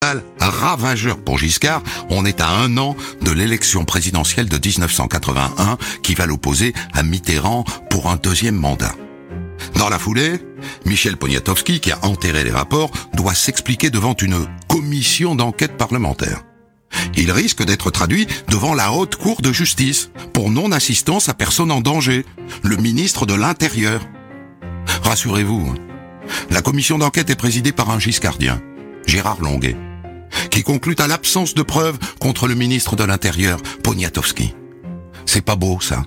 scandale ravageur pour Giscard. On est à 1 an de l'élection présidentielle de 1981 qui va l'opposer à Mitterrand pour un 2e mandat. Dans la foulée, Michel Poniatowski, qui a enterré les rapports, doit s'expliquer devant une commission d'enquête parlementaire. Il risque d'être traduit devant la Haute Cour de justice pour non-assistance à personne en danger, le ministre de l'Intérieur. Rassurez-vous, la commission d'enquête est présidée par un giscardien, Gérard Longuet, qui conclut à l'absence de preuves contre le ministre de l'Intérieur, Poniatowski. C'est pas beau, ça.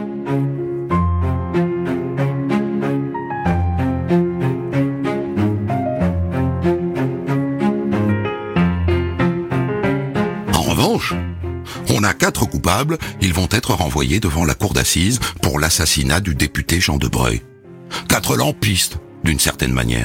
On a 4 coupables, ils vont être renvoyés devant la cour d'assises pour l'assassinat du député Jean de Breuil. 4 lampistes, d'une certaine manière.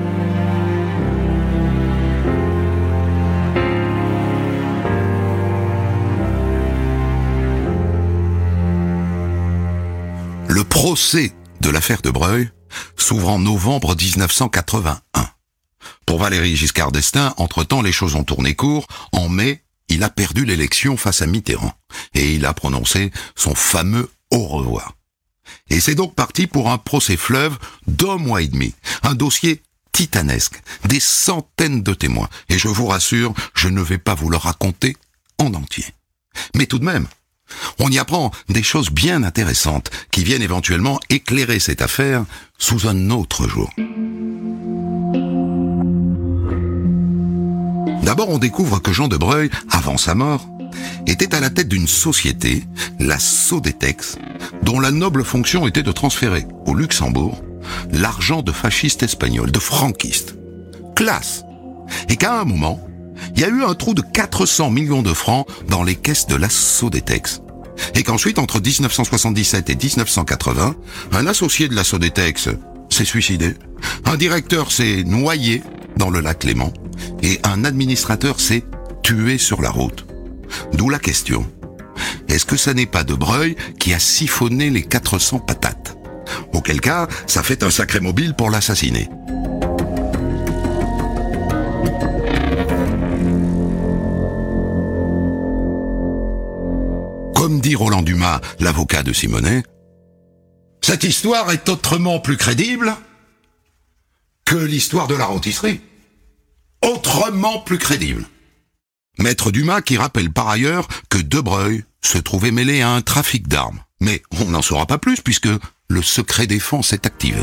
Le procès de l'affaire de Breuil s'ouvre en novembre 1981. Pour Valéry Giscard d'Estaing, entre-temps, les choses ont tourné court. En mai, il a perdu l'élection face à Mitterrand et il a prononcé son fameux au revoir. Et c'est donc parti pour un procès fleuve d'1 mois et demi, un dossier titanesque, des centaines de témoins. Et je vous rassure, je ne vais pas vous le raconter en entier. Mais tout de même, on y apprend des choses bien intéressantes qui viennent éventuellement éclairer cette affaire sous un autre jour. D'abord, on découvre que Jean de Breuil, avant sa mort, était à la tête d'une société, la Sodetex, dont la noble fonction était de transférer au Luxembourg l'argent de fascistes espagnols, de franquistes. Classe! Et qu'à un moment, il y a eu un trou de 400 millions de francs dans les caisses de la Sodetex. Et qu'ensuite, entre 1977 et 1980, un associé de la Sodetex s'est suicidé, un directeur s'est noyé dans le lac Léman, et un administrateur s'est tué sur la route. D'où la question. Est-ce que ça n'est pas de Breuil qui a siphonné les 400 patates? Auquel cas, ça fait un sacré mobile pour l'assassiner. Comme dit Roland Dumas, l'avocat de Simonet, cette histoire est autrement plus crédible que l'histoire de la rôtisserie. Autrement plus crédible. Maître Dumas qui rappelle par ailleurs que De Breuil se trouvait mêlé à un trafic d'armes. Mais on n'en saura pas plus puisque le secret défense est activé.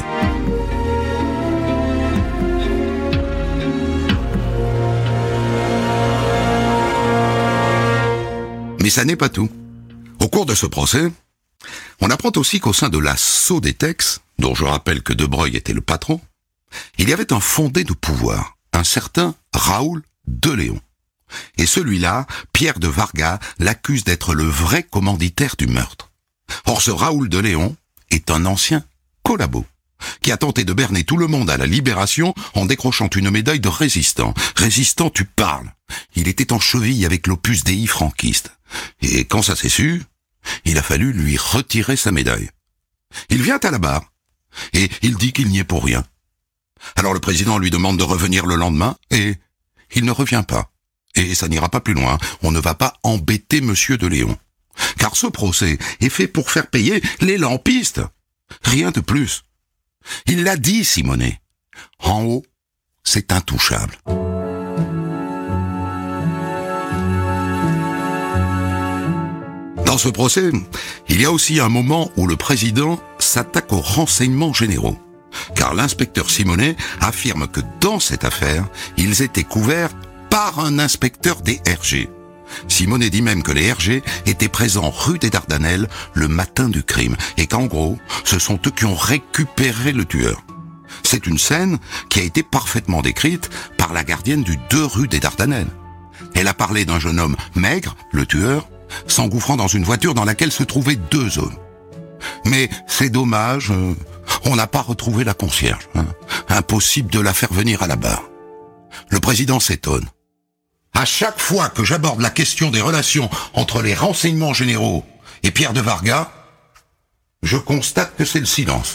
Mais ça n'est pas tout. Au cours de ce procès, on apprend aussi qu'au sein de la Sodetex, dont je rappelle que De Breuil était le patron, il y avait un fondé de pouvoir, un certain Raoul de Léon. Et celui-là, Pierre de Vargas, l'accuse d'être le vrai commanditaire du meurtre. Or, ce Raoul de Léon est un ancien collabo, qui a tenté de berner tout le monde à la Libération en décrochant une médaille de résistant. Résistant, tu parles. Il était en cheville avec l'Opus Dei franquiste. Et quand ça s'est su, il a fallu lui retirer sa médaille. Il vient à la barre, et il dit qu'il n'y est pour rien. Alors le président lui demande de revenir le lendemain, et il ne revient pas. Et ça n'ira pas plus loin, on ne va pas embêter Monsieur de Léon. Car ce procès est fait pour faire payer les lampistes. Rien de plus. Il l'a dit, Simonet. En haut, c'est intouchable. Dans ce procès, il y a aussi un moment où le président s'attaque aux renseignements généraux. Car l'inspecteur Simonet affirme que dans cette affaire, ils étaient couverts par un inspecteur des RG. Simonet dit même que les RG étaient présents rue des Dardanelles le matin du crime, et qu'en gros, ce sont eux qui ont récupéré le tueur. C'est une scène qui a été parfaitement décrite par la gardienne du 2 rue des Dardanelles. Elle a parlé d'un jeune homme maigre, le tueur, s'engouffrant dans une voiture dans laquelle se trouvaient 2 hommes. Mais c'est dommage, on n'a pas retrouvé la concierge. Impossible de la faire venir à la barre. Le président s'étonne. À chaque fois que j'aborde la question des relations entre les renseignements généraux et Pierre de Vargas, je constate que c'est le silence.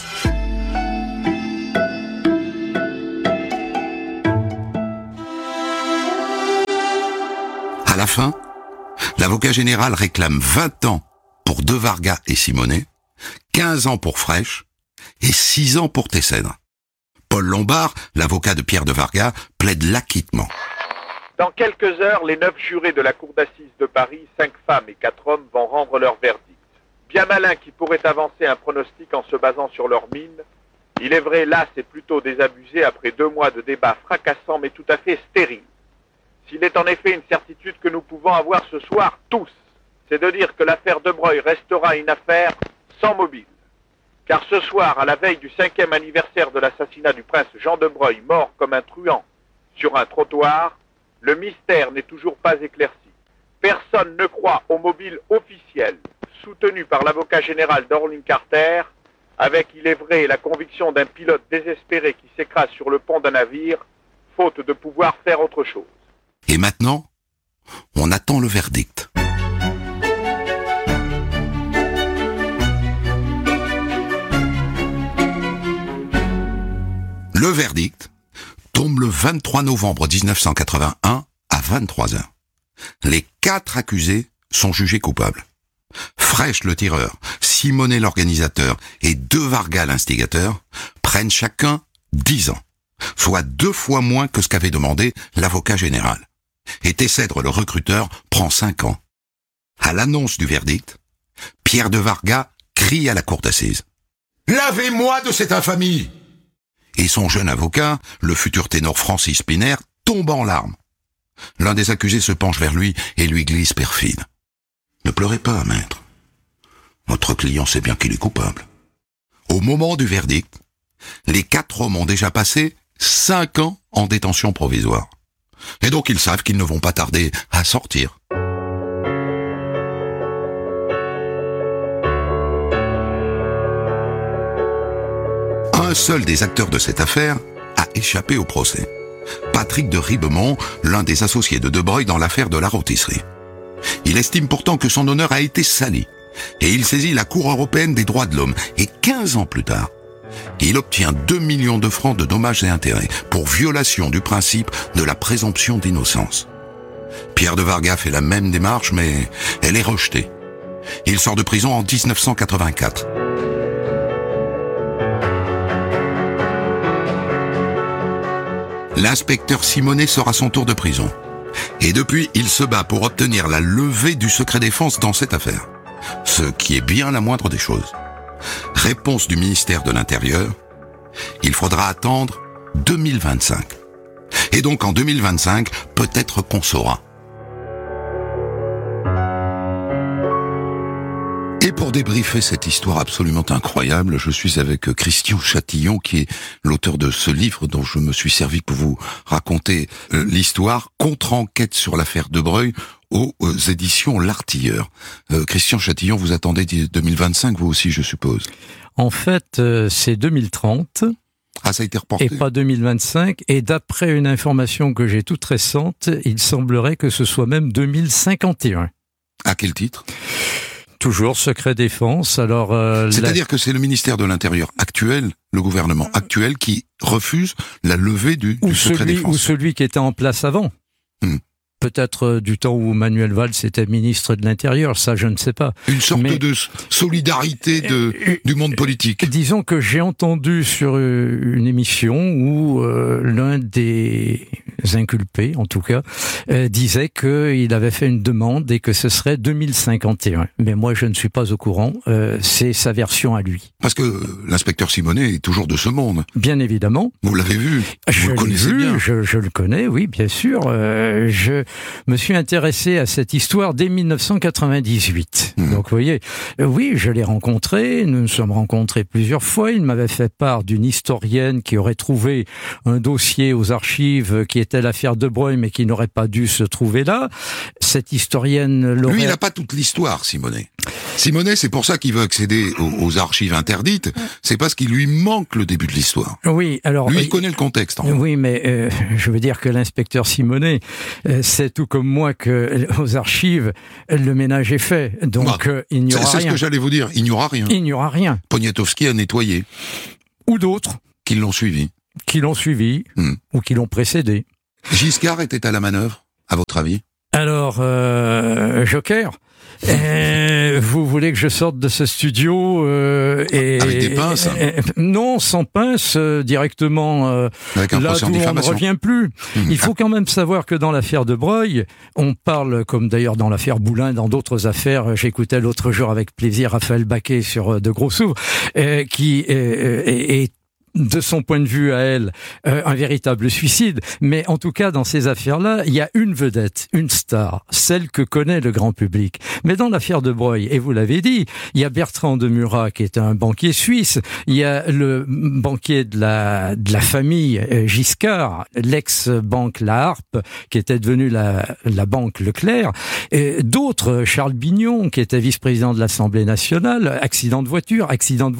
À la fin, l'avocat général réclame 20 ans pour De Varga et Simonet, 15 ans pour Fraîche et 6 ans pour Tessèdre. Paul Lombard, l'avocat de Pierre De Varga, plaide l'acquittement. Dans quelques heures, les 9 jurés de la cour d'assises de Paris, 5 femmes et 4 hommes, vont rendre leur verdict. Bien malin qui pourrait avancer un pronostic en se basant sur leur mine, il est vrai, là, c'est plutôt désabusé après 2 mois de débats fracassants mais tout à fait stériles. S'il est en effet une certitude que nous pouvons avoir ce soir tous, c'est de dire que l'affaire De Broglie restera une affaire sans mobile. Car ce soir, à la veille du 5e anniversaire de l'assassinat du prince Jean de Broglie, mort comme un truand sur un trottoir, le mystère n'est toujours pas éclairci. Personne ne croit au mobile officiel, soutenu par l'avocat général d'Orline Carter, avec, il est vrai, la conviction d'un pilote désespéré qui s'écrase sur le pont d'un navire, faute de pouvoir faire autre chose. Et maintenant, on attend le verdict. Le verdict tombe le 23 novembre 1981 à 23h. Les 4 accusés sont jugés coupables. Fraîche le tireur, Simonet l'organisateur et De Varga l'instigateur prennent chacun 10 ans, soit 2 fois moins que ce qu'avait demandé l'avocat général. Et Tessèdre le recruteur prend 5 ans. À l'annonce du verdict, Pierre De Varga crie à la cour d'assises. « Lavez-moi de cette infamie !» Et son jeune avocat, le futur ténor Francis Piner, tombe en larmes. L'un des accusés se penche vers lui et lui glisse perfide. « Ne pleurez pas, maître. Votre client sait bien qu'il est coupable. » Au moment du verdict, les 4 hommes ont déjà passé 5 ans en détention provisoire. Et donc ils savent qu'ils ne vont pas tarder à sortir. Un seul des acteurs de cette affaire a échappé au procès. Patrick de Ribemont, l'un des associés de De Broglie dans l'affaire de la rôtisserie. Il estime pourtant que son honneur a été sali, et il saisit la Cour européenne des droits de l'homme. Et 15 ans plus tard, il obtient 2 millions de francs de dommages et intérêts pour violation du principe de la présomption d'innocence. Pierre De Varga fait la même démarche, mais elle est rejetée. Il sort de prison en 1984. L'inspecteur Simonet sort à son tour de prison. Et depuis, il se bat pour obtenir la levée du secret défense dans cette affaire. Ce qui est bien la moindre des choses. Réponse du ministère de l'Intérieur, il faudra attendre 2025. Et donc en 2025, peut-être qu'on saura. Et pour débriefer cette histoire absolument incroyable, je suis avec Christian Chatillon, qui est l'auteur de ce livre dont je me suis servi pour vous raconter l'histoire, Contre-enquête sur l'affaire De Broglie, aux éditions L'Artilleur. Christian Chatillon, vous attendez 2025, vous aussi, je suppose? En fait, c'est 2030. Ah, ça a été reporté. Et pas 2025. Et d'après une information que j'ai toute récente, il semblerait que ce soit même 2051. À quel titre? Toujours secret défense. Alors, c'est-à-dire que c'est le ministère de l'Intérieur actuel, le gouvernement actuel, qui refuse la levée du secret défense. Ou celui qui était en place avant. Peut-être du temps où Manuel Valls était ministre de l'Intérieur, ça je ne sais pas. Une sorte de solidarité du monde politique. Disons que j'ai entendu sur une émission où l'un des inculpés, en tout cas, disait qu'il avait fait une demande et que ce serait 2051. Mais moi je ne suis pas au courant, c'est sa version à lui. Parce que l'inspecteur Simonet est toujours de ce monde. Bien évidemment. Vous l'avez vu, vous le connaissez bien. Je le connais, oui, bien sûr. Je me suis intéressé à cette histoire dès 1998. Donc, vous voyez, oui, je l'ai rencontré, nous nous sommes rencontrés plusieurs fois, il m'avait fait part d'une historienne qui aurait trouvé un dossier aux archives qui était l'affaire De Broglie, mais qui n'aurait pas dû se trouver là. Cette historienne l'aurait... Lui, il n'a pas toute l'histoire, Simonet. Simonet, c'est pour ça qu'il veut accéder aux archives interdites, c'est parce qu'il lui manque le début de l'histoire. Oui, alors... Lui, il connaît le contexte. Oui, mais je veux dire que l'inspecteur Simonet, c'est tout comme moi que aux archives, le ménage est fait, donc il n'y aura rien. C'est ce que j'allais vous dire, il n'y aura rien. Il n'y aura rien. Poniatowski a nettoyé. Ou d'autres. Qui l'ont suivi. Qui l'ont suivi, ou qui l'ont précédé. Giscard était à la manœuvre, à votre avis? Alors, Joker, vous voulez que je sorte de ce studio avec des pinces? Non, sans pinces, directement avec un là procès en d'où on ne diffamation. revient plus. Il faut quand même savoir que dans l'affaire de Broglie, on parle, comme d'ailleurs dans l'affaire Boulin, dans d'autres affaires, j'écoutais l'autre jour avec plaisir Raphaël Baquet sur De Gros Sous, qui est de son point de vue à elle, un véritable suicide. Mais en tout cas, dans ces affaires-là, il y a une vedette, une star, celle que connaît le grand public. Mais dans l'affaire de Broglie, et vous l'avez dit, il y a Bertrand de Murat, qui est un banquier suisse. Il y a le banquier de la famille Giscard, l'ex-banque La Harpe, qui était devenue la banque Leclerc. Et d'autres, Charles Bignon, qui était vice-président de l'Assemblée nationale, accident de voiture.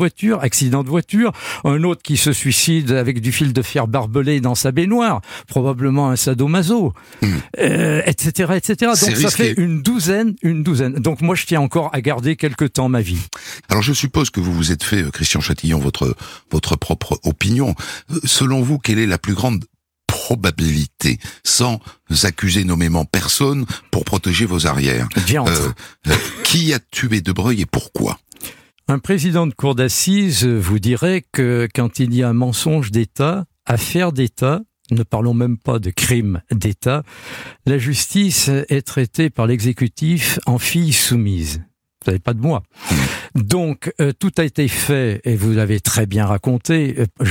Un autre qui se suicide avec du fil de fer barbelé dans sa baignoire, probablement un sadomaso, etc., etc. Donc ça fait une douzaine. Donc moi je tiens encore à garder quelque temps ma vie. Alors je suppose que vous vous êtes fait, Christian Châtillon, votre propre opinion. Selon vous, quelle est la plus grande probabilité, sans accuser nommément personne, pour protéger vos arrières? Qui a tué De Broglie et pourquoi? Un président de cour d'assises vous dirait que quand il y a un mensonge d'État, affaire d'État, ne parlons même pas de crime d'État, la justice est traitée par l'exécutif en fille soumise. Vous savez pas de moi. Donc, tout a été fait, et vous l'avez très bien raconté,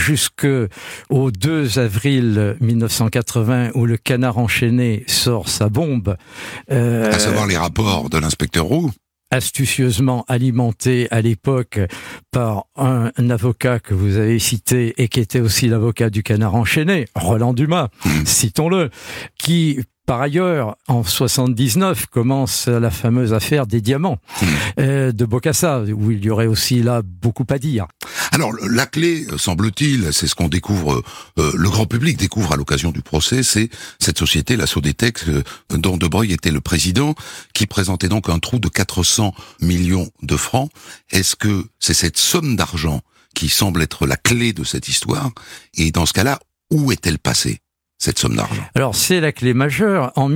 jusqu'au 2 avril 1980, où le Canard enchaîné sort sa bombe. À savoir les rapports de l'inspecteur Roux. Astucieusement alimenté à l'époque par un avocat que vous avez cité et qui était aussi l'avocat du Canard enchaîné, Roland Dumas, citons-le, qui par ailleurs, en 79, commence la fameuse affaire des diamants de Bokassa, où il y aurait aussi là beaucoup à dire. Alors, la clé, semble-t-il, c'est ce qu'on découvre, le grand public découvre à l'occasion du procès, c'est cette société, la Sodetex, dont De Broglie était le président, qui présentait donc un trou de 400 millions de francs. Est-ce que c'est cette somme d'argent qui semble être la clé de cette histoire? Et dans ce cas-là, où est-elle passée, cette somme d'argent? Alors, c'est la clé majeure. En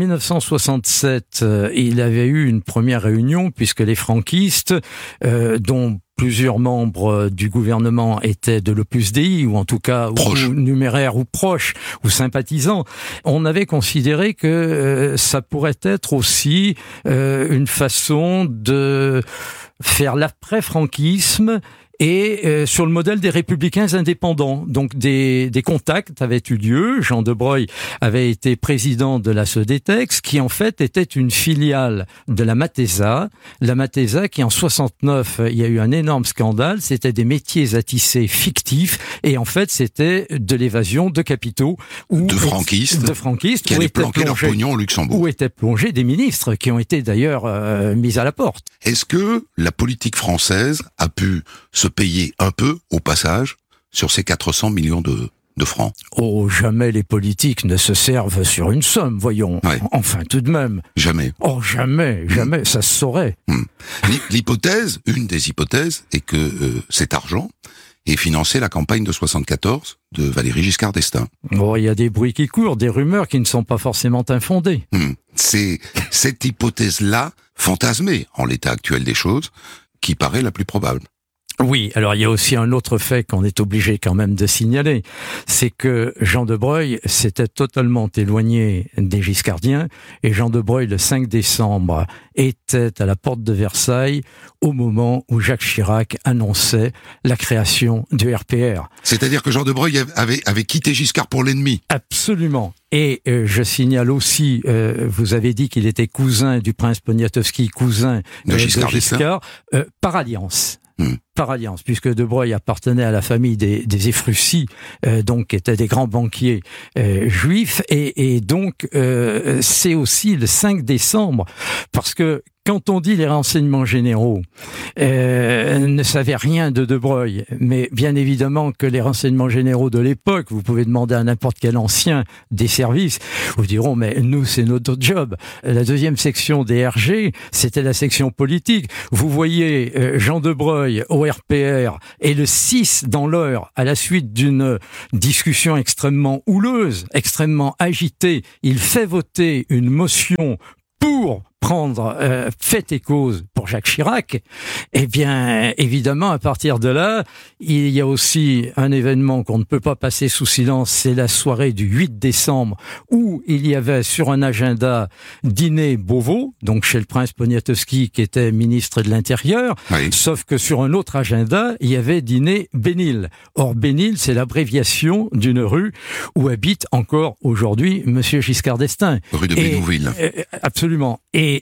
1967, il avait eu une première réunion, puisque les franquistes, dont plusieurs membres du gouvernement étaient de l'Opus Dei, ou en tout cas ou numéraires ou proches ou sympathisants, on avait considéré que ça pourrait être aussi une façon de faire l'après-franquisme, et sur le modèle des républicains indépendants. Donc des contacts avaient eu lieu. Jean de Broglie avait été président de la Sodetex, qui en fait était une filiale de la Matesa. La Matesa qui en 69, il y a eu un énorme scandale, c'était des métiers à tisser fictifs, et en fait c'était de l'évasion de capitaux. De franquistes qui allaient planquer leur pognon au Luxembourg. Où étaient plongés des ministres, qui ont été d'ailleurs mis à la porte. Est-ce que la politique française a pu se payer un peu, au passage, sur ces 400 millions de francs? Oh, jamais les politiques ne se servent sur une somme, voyons. Ouais. Enfin, tout de même. Jamais. Oh, jamais, ça se saurait. L'hypothèse, une des hypothèses, est que cet argent ait financé la campagne de 74 de Valéry Giscard d'Estaing. Oh, il y a des bruits qui courent, des rumeurs qui ne sont pas forcément infondées. C'est cette hypothèse-là, fantasmée en l'état actuel des choses, qui paraît la plus probable. Oui, alors il y a aussi un autre fait qu'on est obligé quand même de signaler, c'est que Jean de Broglie s'était totalement éloigné des Giscardiens, et Jean de Broglie, le 5 décembre, était à la porte de Versailles au moment où Jacques Chirac annonçait la création du RPR. C'est-à-dire que Jean de Broglie avait quitté Giscard pour l'ennemi. Absolument. Et je signale aussi, vous avez dit qu'il était cousin du prince Poniatowski, cousin de Giscard, par alliance. Par alliance, puisque De Broglie appartenait à la famille des Ephrussi, donc qui étaient des grands banquiers juifs, et donc c'est aussi le 5 décembre, parce que quand on dit les renseignements généraux ne savaient rien de Broglie, mais bien évidemment que les renseignements généraux de l'époque, vous pouvez demander à n'importe quel ancien des services, vous diront mais nous c'est notre job. La deuxième section des RG, c'était la section politique. Vous voyez Jean de Broglie au RPR et le 6 dans l'heure, à la suite d'une discussion extrêmement houleuse, extrêmement agitée, il fait voter une motion pour prendre fait et cause pour Jacques Chirac, eh bien, évidemment, à partir de là, il y a aussi un événement qu'on ne peut pas passer sous silence, c'est la soirée du 8 décembre, où il y avait sur un agenda dîner Beauvau, donc chez le prince Poniatowski, qui était ministre de l'Intérieur, Oui. sauf que sur un autre agenda, il y avait dîner Bénil. Or, Bénil, c'est l'abréviation d'une rue où habite encore aujourd'hui Monsieur Giscard d'Estaing. Rue de Bénouville. Absolument. Et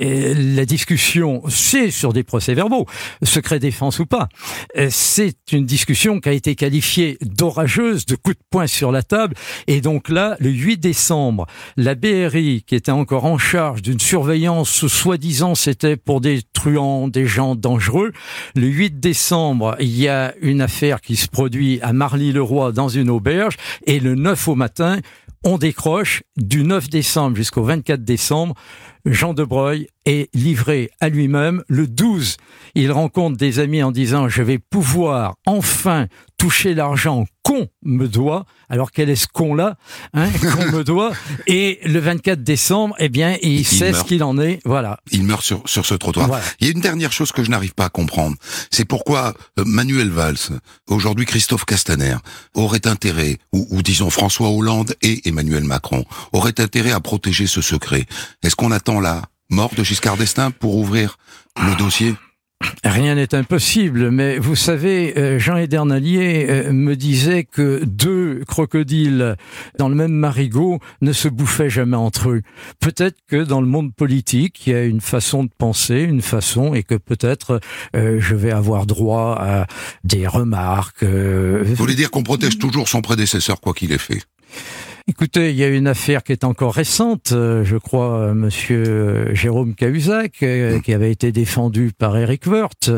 la discussion, c'est sur des procès-verbaux, secret défense ou pas. C'est une discussion qui a été qualifiée d'orageuse, de coup de poing sur la table. Et donc là, le 8 décembre, la BRI, qui était encore en charge d'une surveillance, soi-disant, c'était pour des truands, des gens dangereux. Le 8 décembre, il y a une affaire qui se produit à Marly-le-Roi dans une auberge. Et le 9 au matin, on décroche. Du 9 décembre jusqu'au 24 décembre, Jean de Broglie est livré à lui-même. Le 12, il rencontre des amis en disant « Je vais pouvoir enfin toucher l'argent qu'on me doit ». Alors quel est ce con-là qu'on me doit? Et le 24 décembre, eh bien, il sait meurt. ce qu'il en est. Voilà. Il meurt sur ce trottoir. Voilà. Il y a une dernière chose que je n'arrive pas à comprendre. C'est pourquoi Manuel Valls, aujourd'hui Christophe Castaner, aurait intérêt, ou disons François Hollande et Emmanuel Macron, auraient intérêt à protéger ce secret. Est-ce qu'on attend la mort de Giscard d'Estaing pour ouvrir le dossier? Rien n'est impossible, mais vous savez, Jean Edernalier me disait que deux crocodiles dans le même marigot ne se bouffaient jamais entre eux. Peut-être que dans le monde politique, il y a une façon de penser, une façon, et que peut-être je vais avoir droit à des remarques. Vous voulez dire qu'on protège toujours son prédécesseur, quoi qu'il ait fait? Écoutez, il y a une affaire qui est encore récente, je crois, monsieur Jérôme Cahuzac, qui avait été défendu par Éric Woerth,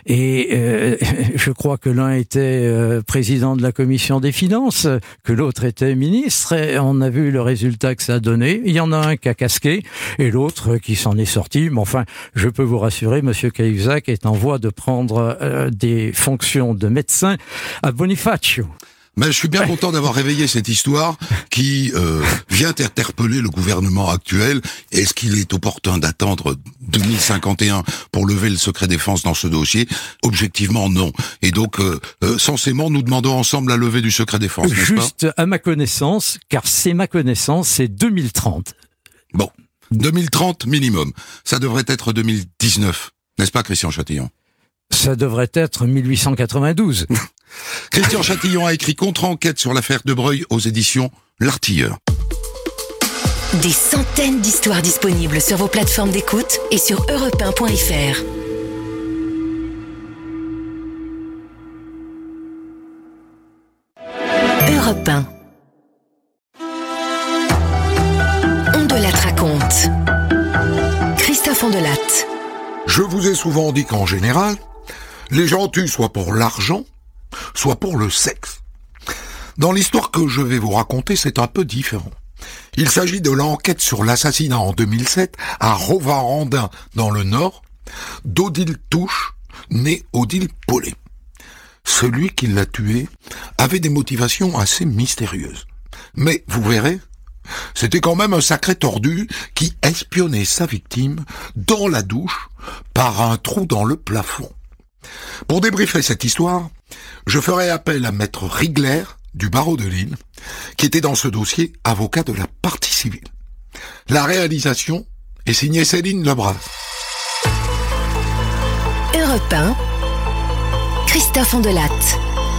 et je crois que l'un était président de la commission des finances, que l'autre était ministre, et on a vu le résultat que ça a donné. Il y en a un qui a casqué, et l'autre qui s'en est sorti. Mais enfin, je peux vous rassurer, monsieur Cahuzac est en voie de prendre des fonctions de médecin à Bonifacio. Mais je suis bien content d'avoir réveillé cette histoire qui vient interpeller le gouvernement actuel. Est-ce qu'il est opportun d'attendre 2051 pour lever le secret défense dans ce dossier? Objectivement, non. Et donc, censément, nous demandons ensemble la levée du secret défense, n'est-ce pas? Juste à ma connaissance, car c'est ma connaissance, c'est 2030. Bon, 2030 minimum. Ça devrait être 2019, n'est-ce pas, Christian Châtillon? Ça devrait être 1892. Christian Châtillon a écrit contre-enquête sur l'affaire de Broglie aux éditions L'Artilleur. Des centaines d'histoires disponibles sur vos plateformes d'écoute et sur europe1.fr. Europe 1. Ondelatte raconte. Christophe Ondelatte. Je vous ai souvent dit qu'en général, les gens tuent soit pour l'argent, soit pour le sexe. Dans l'histoire que je vais vous raconter, c'est un peu différent. Il s'agit de l'enquête sur l'assassinat en 2007 à Rovarandin, dans le Nord, d'Odile Touche, née Odile Paulet. Celui qui l'a tué avait des motivations assez mystérieuses. Mais, vous verrez, c'était quand même un sacré tordu qui espionnait sa victime dans la douche par un trou dans le plafond. Pour débriefer cette histoire, je ferai appel à Maître Rigler du barreau de Lille, qui était dans ce dossier avocat de la partie civile. La réalisation est signée Céline Lebras. Europe 1. Christophe Ondelatte.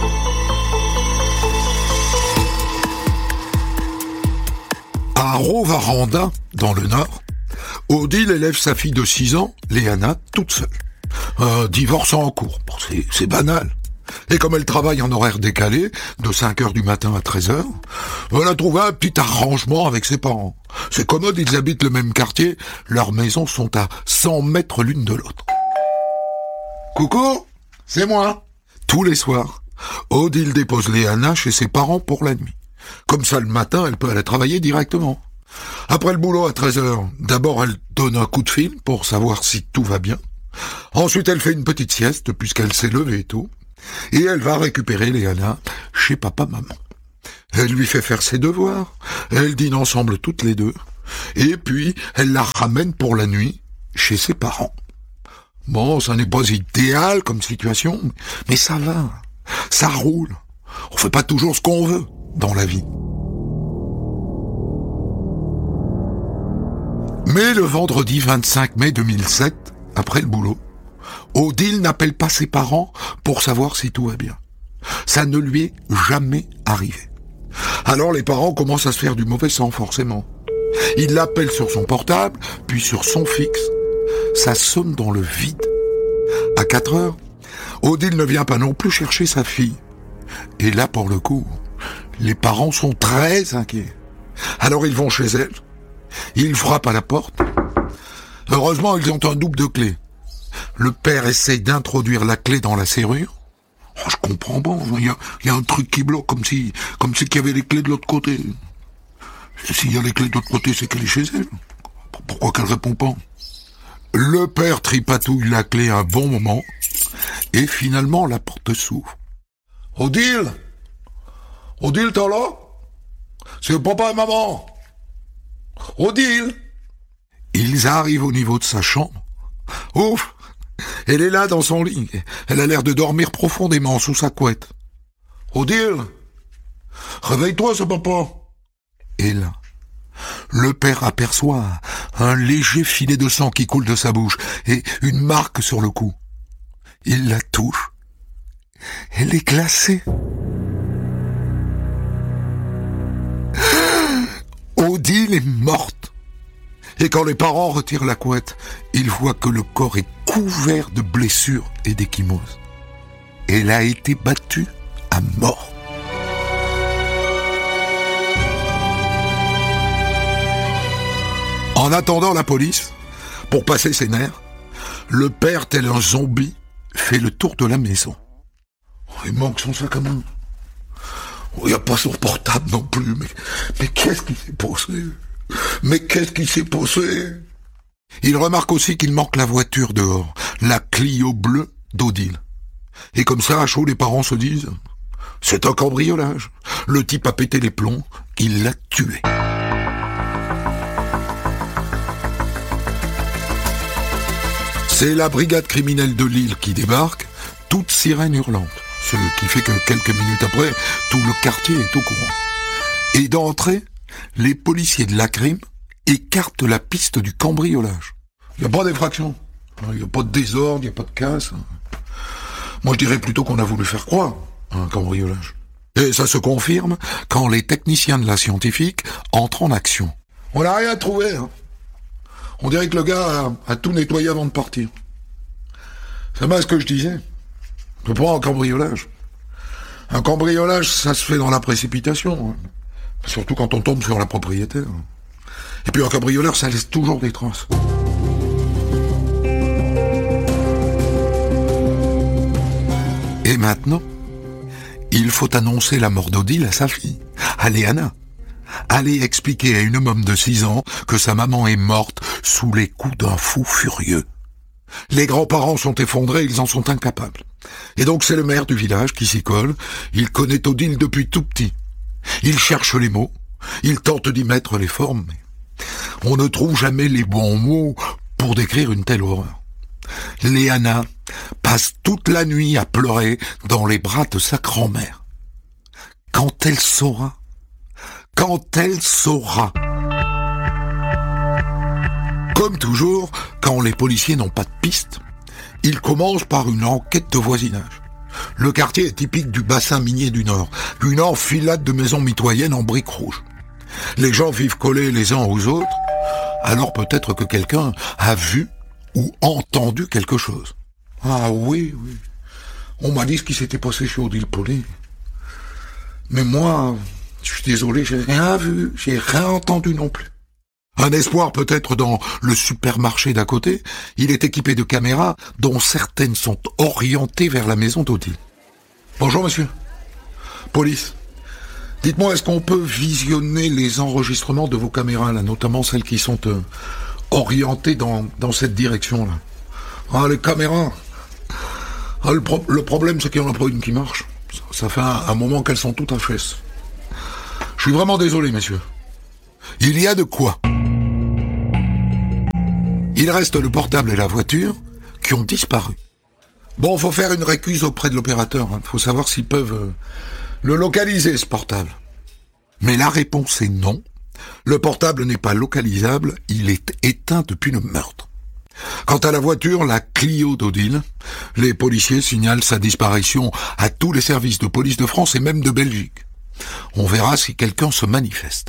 À Rovarandin, dans le Nord, Odile élève sa fille de 6 ans, Léana, toute seule. Un divorce en cours, bon, c'est banal. Et comme elle travaille en horaire décalé, de 5h du matin à 13h, elle a trouvé un petit arrangement avec ses parents. C'est commode, ils habitent le même quartier, leurs maisons sont à 100 mètres l'une de l'autre. Coucou, c'est moi. Tous les soirs, Odile dépose Léana chez ses parents pour la nuit. Comme ça, le matin, elle peut aller travailler directement. Après le boulot à 13h, d'abord elle donne un coup de fil pour savoir si tout va bien. Ensuite, elle fait une petite sieste puisqu'elle s'est levée et tout. Et elle va récupérer Léana chez papa-maman. Elle lui fait faire ses devoirs. Elles dînent ensemble toutes les deux. Et puis, elle la ramène pour la nuit chez ses parents. Bon, ça n'est pas idéal comme situation, mais ça va, ça roule. On fait pas toujours ce qu'on veut dans la vie. Mais le vendredi 25 mai 2007, après le boulot, Odile n'appelle pas ses parents pour savoir si tout va bien. Ça ne lui est jamais arrivé. Alors les parents commencent à se faire du mauvais sang, forcément. Ils l'appellent sur son portable, puis sur son fixe. Ça sonne dans le vide. À 4 heures, Odile ne vient pas non plus chercher sa fille. Et là, pour le coup, les parents sont très inquiets. Alors ils vont chez elle. Ils frappent à la porte. Heureusement, ils ont un double de clés. Le père essaye d'introduire la clé dans la serrure. Oh, je comprends pas, il y a un truc qui bloque, comme si qu'il y avait les clés de l'autre côté. Et s'il y a les clés de l'autre côté, c'est qu'elle est chez elle. Pourquoi qu'elle répond pas? Le père tripatouille la clé un bon moment, et finalement la porte s'ouvre. Odile, t'es là? C'est papa et maman. Odile. Ils arrivent au niveau de sa chambre. Ouf, elle est là dans son lit. Elle a l'air de dormir profondément sous sa couette. Odile, réveille-toi, ce papa. Et là, le père aperçoit un léger filet de sang qui coule de sa bouche et une marque sur le cou. Il la touche. Elle est glacée. Odile est morte. Et quand les parents retirent la couette, ils voient que le corps est couvert de blessures et d'échymoses. Elle a été battue à mort. En attendant la police, pour passer ses nerfs, le père, tel un zombie, fait le tour de la maison. Il manque son sac à main. Il n'y a pas son portable non plus, mais qu'est-ce qui s'est passé? Il remarque aussi qu'il manque la voiture dehors, la Clio bleue d'Odile. Et comme ça, à chaud, les parents se disent, c'est un cambriolage. Le type a pété les plombs, il l'a tué. C'est la brigade criminelle de Lille qui débarque, toute sirène hurlante. Ce qui fait que quelques minutes après, tout le quartier est au courant. Et d'entrée, les policiers de la crime écartent la piste du cambriolage. Il n'y a pas d'effraction, il n'y a pas de désordre, il n'y a pas de casse. Moi je dirais plutôt qu'on a voulu faire croire à un cambriolage. Et ça se confirme quand les techniciens de la scientifique entrent en action. On n'a rien trouvé, hein. On dirait que le gars a tout nettoyé avant de partir. C'est bien ce que je disais. C'est pas un cambriolage. Un cambriolage, ça se fait dans la précipitation. Hein. Surtout quand on tombe sur la propriétaire. Et puis un cambrioleur, ça laisse toujours des traces. Et maintenant, il faut annoncer la mort d'Odile à sa fille, à Léana. Aller expliquer à une môme de 6 ans que sa maman est morte sous les coups d'un fou furieux. Les grands-parents sont effondrés, ils en sont incapables. Et donc c'est le maire du village qui s'y colle. Il connaît Odile depuis tout petit. Il cherche les mots, il tente d'y mettre les formes, mais on ne trouve jamais les bons mots pour décrire une telle horreur. Léana passe toute la nuit à pleurer dans les bras de sa grand-mère. Quand elle saura. Comme toujours, quand les policiers n'ont pas de piste, ils commencent par une enquête de voisinage. Le quartier est typique du bassin minier du Nord, une enfilade de maisons mitoyennes en briques rouges. Les gens vivent collés les uns aux autres, alors peut-être que quelqu'un a vu ou entendu quelque chose. Ah oui. On m'a dit ce qui s'était passé chez Odile Paulet. Mais moi, je suis désolé, j'ai rien vu, j'ai rien entendu non plus. Un espoir peut-être dans le supermarché d'à côté. Il est équipé de caméras dont certaines sont orientées vers la maison d'Odile. Bonjour monsieur. Police. Dites-moi, est-ce qu'on peut visionner les enregistrements de vos caméras là, notamment celles qui sont orientées dans cette direction-là? Ah, les caméras. Ah, le problème, c'est qu'il n'y en a pas une qui marche. Ça fait un moment qu'elles sont toutes à fesse. Je suis vraiment désolé, messieurs. Il y a de quoi. Il reste le portable et la voiture qui ont disparu. Bon, faut faire une récuse auprès de l'opérateur. Faut savoir s'ils peuvent le localiser, ce portable. Mais la réponse est non. Le portable n'est pas localisable, il est éteint depuis le meurtre. Quant à la voiture, la Clio d'Odile, les policiers signalent sa disparition à tous les services de police de France et même de Belgique. On verra si quelqu'un se manifeste.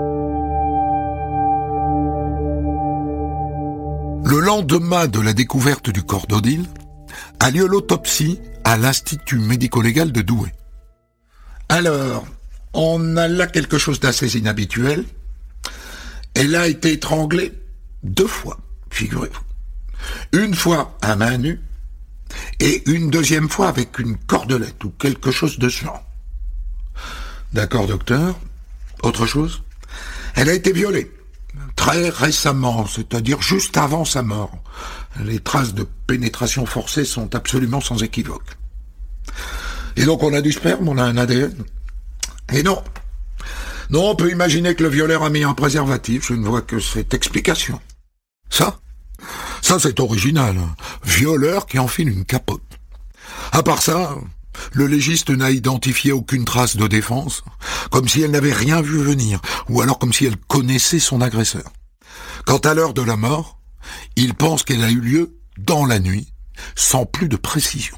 Le lendemain de la découverte du corps d'Odile, a lieu l'autopsie à l'Institut médico-légal de Douai. Alors, on a là quelque chose d'assez inhabituel. Elle a été étranglée 2 fois, figurez-vous. Une fois à main nue et une deuxième fois avec une cordelette ou quelque chose de ce genre. D'accord, docteur. Autre chose? Elle a été violée. Très récemment, c'est-à-dire juste avant sa mort. Les traces de pénétration forcée sont absolument sans équivoque. Et donc on a du sperme, on a un ADN. Et non. Non, on peut imaginer que le violeur a mis un préservatif, je ne vois que cette explication. Ça c'est original. Violeur qui enfile une capote. À part ça, le légiste n'a identifié aucune trace de défense, comme si elle n'avait rien vu venir, ou alors comme si elle connaissait son agresseur. Quant à l'heure de la mort, il pense qu'elle a eu lieu dans la nuit, sans plus de précision.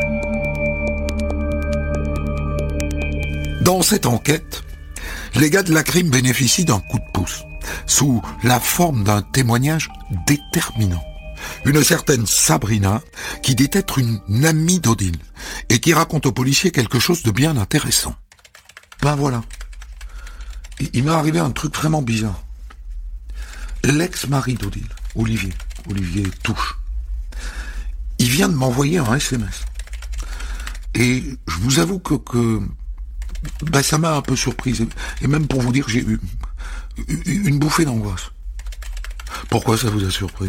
Dans cette enquête, les gars de la crime bénéficient d'un coup de pouce, sous la forme d'un témoignage déterminant. Une certaine Sabrina, qui dit être une amie d'Odile, et qui raconte aux policiers quelque chose de bien intéressant. Ben voilà. Il m'est arrivé un truc vraiment bizarre. L'ex-mari d'Odile, Olivier Touche, il vient de m'envoyer un SMS. Et je vous avoue que ça m'a un peu surprise. Et même pour vous dire, j'ai eu une bouffée d'angoisse. Pourquoi ça vous a surpris?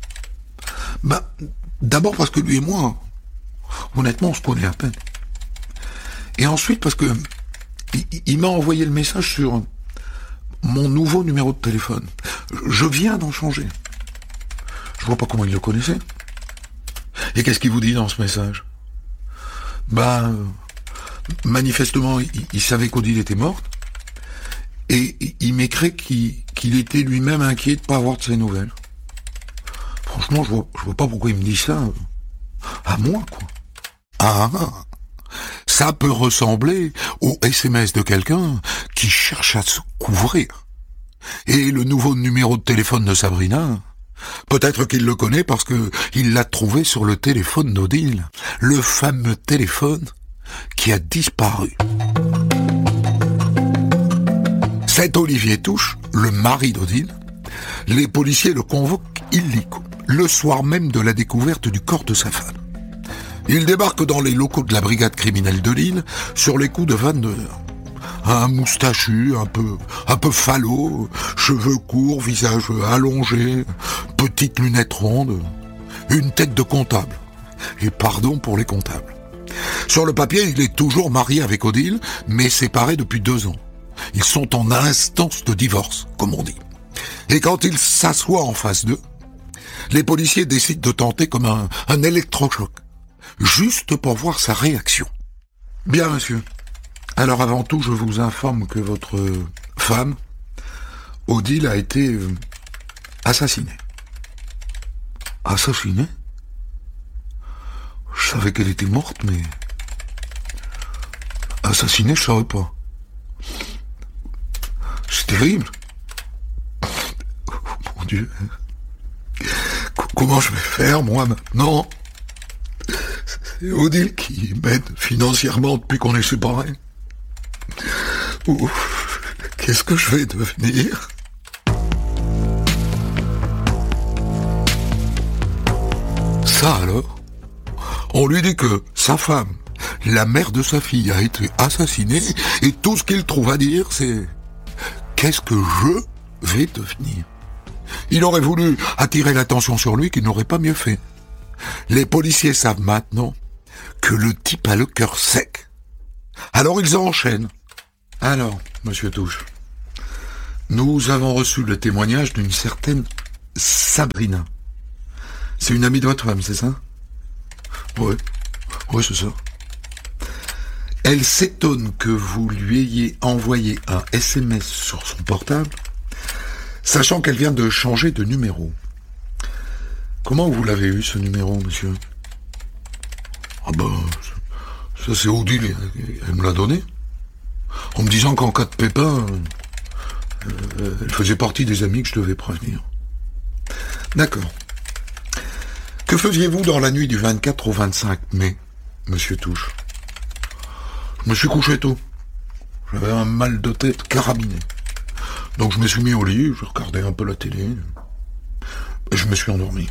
D'abord parce que lui et moi, honnêtement, on se connaît à peine. Et ensuite parce que il m'a envoyé le message sur mon nouveau numéro de téléphone. Je viens d'en changer. Je vois pas comment il le connaissait. Et qu'est-ce qu'il vous dit dans ce message? Manifestement, il savait qu'Odile était morte. Et il m'écrit qu'il était lui-même inquiet de pas avoir de ses nouvelles. Franchement, je vois pas pourquoi il me dit ça. À moi, quoi. Ah, ça peut ressembler au SMS de quelqu'un qui cherche à se couvrir. Et le nouveau numéro de téléphone de Sabrina, peut-être qu'il le connaît parce que il l'a trouvé sur le téléphone d'Odile. Le fameux téléphone qui a disparu. Cet Olivier Touche, le mari d'Odile, les policiers le convoquent illico, le soir même de la découverte du corps de sa femme. Il débarque dans les locaux de la brigade criminelle de Lille sur les coups de 22 heures. Un moustachu, un peu falot, cheveux courts, visage allongé, petites lunettes rondes, une tête de comptable. Et pardon pour les comptables. Sur le papier, il est toujours marié avec Odile, mais séparé depuis 2 ans. Ils sont en instance de divorce, comme on dit. Et quand il s'assoit en face d'eux, les policiers décident de tenter comme un électrochoc, juste pour voir sa réaction. Bien, monsieur. Alors avant tout, je vous informe que votre femme, Odile, a été assassinée. Assassinée? Je savais qu'elle était morte, mais... assassinée, je savais pas. C'est terrible. Oh, mon Dieu. Comment je vais faire, moi, maintenant? C'est Odile qui m'aide financièrement depuis qu'on est séparés. Ouf, qu'est-ce que je vais devenir? Ça alors? On lui dit que sa femme, la mère de sa fille, a été assassinée, et tout ce qu'il trouve à dire, c'est « Qu'est-ce que je vais devenir ?» Il aurait voulu attirer l'attention sur lui qu'il n'aurait pas mieux fait. Les policiers savent maintenant que le type a le cœur sec. Alors ils enchaînent. Alors, monsieur Touche, nous avons reçu le témoignage d'une certaine Sabrina. C'est une amie de votre femme, c'est ça? Ouais. Ouais, c'est ça. Elle s'étonne que vous lui ayez envoyé un SMS sur son portable, sachant qu'elle vient de changer de numéro. Comment vous l'avez eu, ce numéro, monsieur? Ah ben, ça c'est Odile, elle me l'a donné. En me disant qu'en cas de pépin, elle faisait partie des amis que je devais prévenir. D'accord. Que faisiez-vous dans la nuit du 24 au 25 mai, monsieur Touche? Je me suis couché tôt. J'avais un mal de tête carabiné. Donc je me suis mis au lit, je regardais un peu la télé, et je me suis endormi.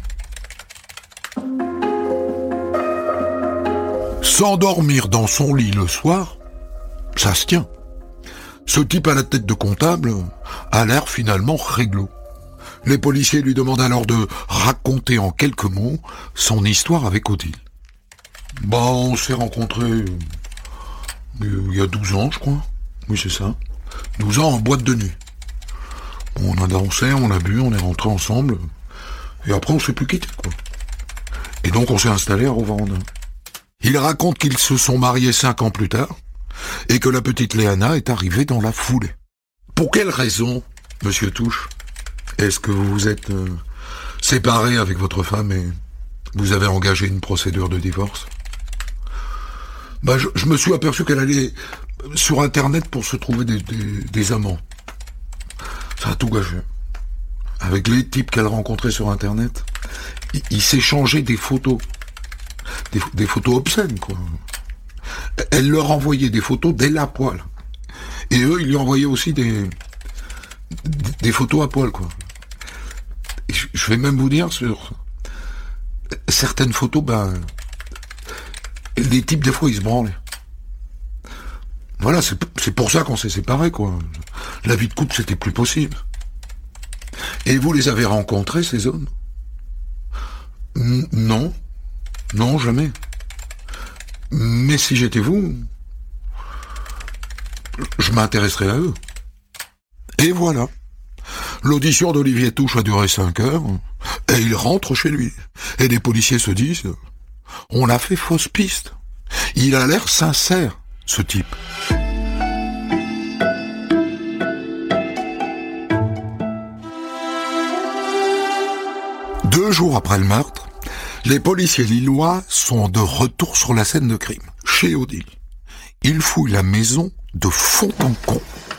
S'endormir dans son lit le soir, ça se tient. Ce type à la tête de comptable a l'air finalement réglo. Les policiers lui demandent alors de raconter en quelques mots son histoire avec Odile. Bah, on s'est rencontrés il y a 12 ans, je crois. Oui, c'est ça. 12 ans en boîte de nuit. On a dansé, on a bu, on est rentrés ensemble. Et après, on s'est plus quittés, quoi. Et donc, on s'est installé à Roverandin. Il raconte qu'ils se sont mariés 5 ans plus tard et que la petite Léana est arrivée dans la foulée. Pour quelle raison, monsieur Touche, est-ce que vous vous êtes séparé avec votre femme et vous avez engagé une procédure de divorce? Bah, je me suis aperçu qu'elle allait sur Internet pour se trouver des amants. Ça a tout gâché. Avec les types qu'elle rencontrait sur Internet, ils s'échangeaient des photos. Des photos obscènes, quoi. Elle leur envoyait des photos d'elle à poil. Et eux, ils lui envoyaient aussi des photos à poil, quoi. Et je vais même vous dire, sur certaines photos, les types, des fois, ils se branlaient. Voilà, c'est pour ça qu'on s'est séparés, quoi. La vie de couple, c'était plus possible. Et vous les avez rencontrés, ces hommes? Non. Non, jamais. Mais si j'étais vous, je m'intéresserais à eux. Et voilà. L'audition d'Olivier Touche a duré 5 heures, et il rentre chez lui. Et les policiers se disent, on a fait fausse piste. Il a l'air sincère, ce type. Deux jours après le meurtre, les policiers lillois sont de retour sur la scène de crime, chez Odile. Ils fouillent la maison de fond en comble.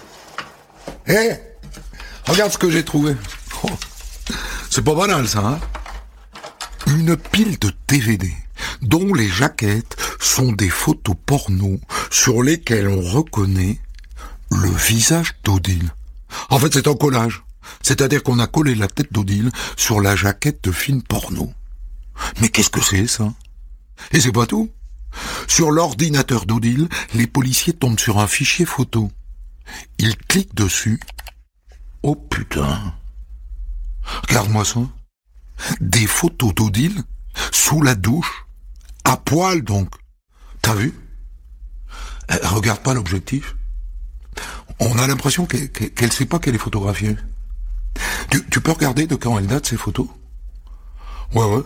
Hé, regarde ce que j'ai trouvé. Oh, c'est pas banal, ça, hein? Une pile de DVD, dont les jaquettes sont des photos porno sur lesquelles on reconnaît le visage d'Odile. En fait, c'est un collage. C'est-à-dire qu'on a collé la tête d'Odile sur la jaquette de film porno. Mais qu'est-ce que c'est, ça? Et c'est pas tout. Sur l'ordinateur d'Odile, les policiers tombent sur un fichier photo. Ils cliquent dessus. Oh putain. Regarde-moi ça. Des photos d'Odile sous la douche. À poil, donc. T'as vu? Regarde pas l'objectif. On a l'impression qu'elle sait pas qu'elle est photographiée. Tu peux regarder de quand elle date, ces photos? Ouais.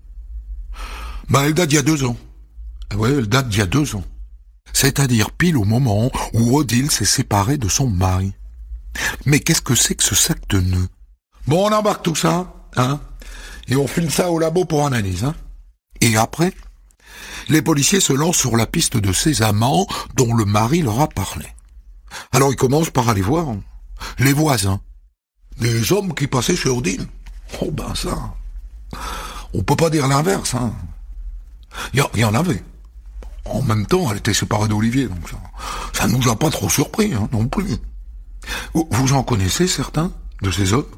Elle date d'il y a 2 ans. Ouais, elle date d'il y a 2 ans. C'est-à-dire pile au moment où Odile s'est séparée de son mari. Mais qu'est-ce que c'est que ce sac de nœuds? Bon, on embarque tout ça, hein, et on file ça au labo pour analyse, hein. Et après, les policiers se lancent sur la piste de ces amants dont le mari leur a parlé. Alors ils commencent par aller voir les voisins. Des hommes qui passaient chez Odile. Oh ça, on peut pas dire l'inverse, hein. Il y en avait. En même temps, elle était séparée d'Olivier, donc ça nous a pas trop surpris, hein, non plus. Vous en connaissez certains de ces hommes?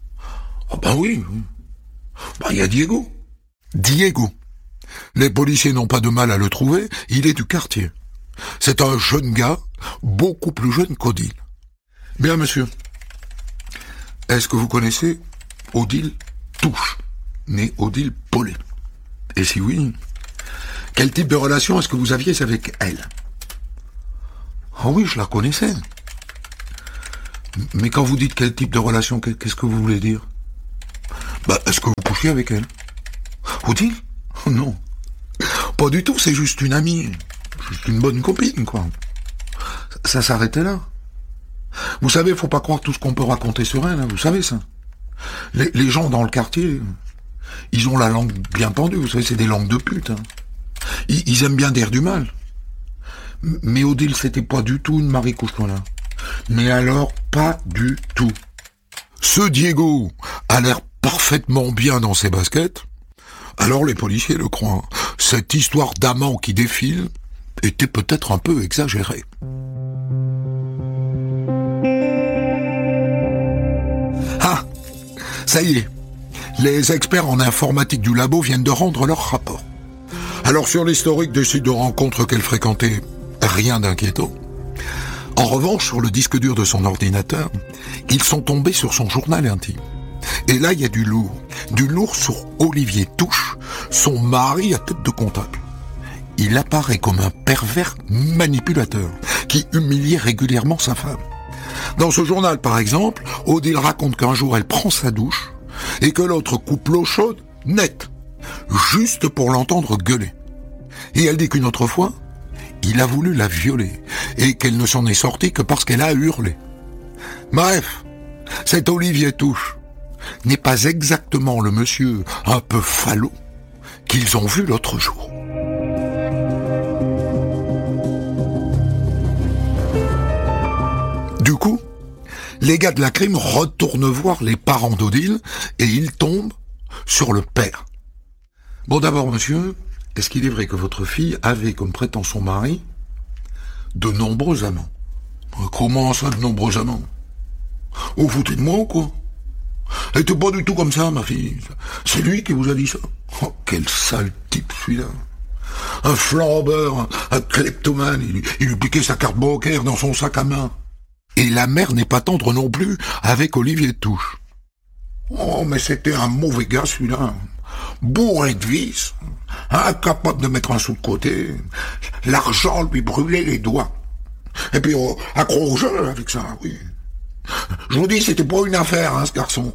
Oui. Il y a Diego. Diego. Les policiers n'ont pas de mal à le trouver, il est du quartier. C'est un jeune gars, beaucoup plus jeune qu'Odile. Bien, monsieur. Est-ce que vous connaissez Odile Touche, née Odile Paulet? Et si oui, quel type de relation est-ce que vous aviez avec elle? Ah oui, je la connaissais. Mais quand vous dites quel type de relation, qu'est-ce que vous voulez dire? Est-ce que vous couchiez avec elle? Odile? Non. Pas du tout, c'est juste une amie. Juste une bonne copine, quoi. Ça s'arrêtait là. Vous savez, faut pas croire tout ce qu'on peut raconter sur elle, hein, vous savez ça. Les gens dans le quartier, ils ont la langue bien pendue, vous savez, c'est des langues de pute. Hein. Ils aiment bien dire du mal. Mais Odile, c'était pas du tout une Marie Couche-là. Mais alors, pas du tout. Ce Diego a l'air parfaitement bien dans ses baskets. Alors les policiers le croient. Cette histoire d'amant qui défile était peut-être un peu exagérée. Ah, ça y est. Les experts en informatique du labo viennent de rendre leur rapport. Alors sur l'historique des sites de rencontres qu'elle fréquentait, rien d'inquiétant. En revanche, sur le disque dur de son ordinateur, ils sont tombés sur son journal intime. Et là, il y a du lourd. Du lourd sur Olivier Touche, son mari à tête de comptable. Il apparaît comme un pervers manipulateur qui humiliait régulièrement sa femme. Dans ce journal, par exemple, Odile raconte qu'un jour, elle prend sa douche et que l'autre coupe l'eau chaude net, juste pour l'entendre gueuler. Et elle dit qu'une autre fois, il a voulu la violer et qu'elle ne s'en est sortie que parce qu'elle a hurlé. Bref, cet Olivier Touche n'est pas exactement le monsieur un peu falot qu'ils ont vu l'autre jour. Du coup, les gars de la crime retournent voir les parents d'Odile et ils tombent sur le père. Bon, d'abord, monsieur, est-ce qu'il est vrai que votre fille avait, comme prétend son mari, de nombreux amants? Comment ça, de nombreux amants? Vous foutez de moi ou quoi? Elle était pas du tout comme ça, ma fille. C'est lui qui vous a dit ça. Oh, quel sale type, celui-là. Un flambeur, un kleptomane. Il lui piquait sa carte bancaire dans son sac à main. Et la mère n'est pas tendre non plus avec Olivier Touche. Oh, mais c'était un mauvais gars, celui-là. Bourré de vices. Incapable de mettre un sou de côté. L'argent lui brûlait les doigts. Et puis, accro au jeu avec ça, oui. Je vous dis, c'était pas une affaire, hein, ce garçon.